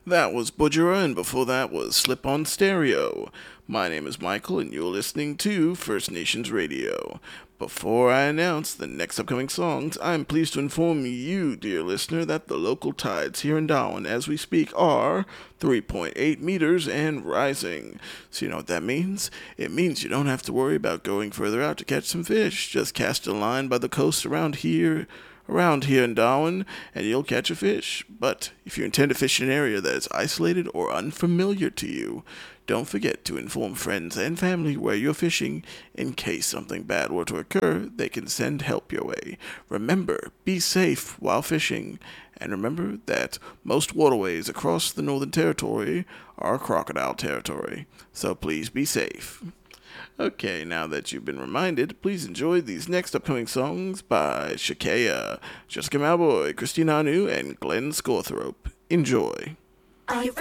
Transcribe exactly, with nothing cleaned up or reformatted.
That was Budgera, and before that was Slip on Stereo. My name is Michael, and you're listening to First Nations Radio. Before I announce the next upcoming songs, I'm pleased to inform you, dear listener, that the local tides here in Darwin as we speak are three point eight meters and rising. So you know what that means? It means you don't have to worry about going further out to catch some fish. Just cast a line by the coast around here around here in Darwin, and you'll catch a fish. But if you intend to fish in an area that is isolated or unfamiliar to you, don't forget to inform friends and family where you're fishing. In case something bad were to occur, they can send help your way. Remember, be safe while fishing, and remember that most waterways across the Northern Territory are crocodile territory. So please be safe. Okay, now that you've been reminded, please enjoy these next upcoming songs by Shakea, Jessica Malboy, Christina Anu, and Glenn Scorthrope. Enjoy. Are you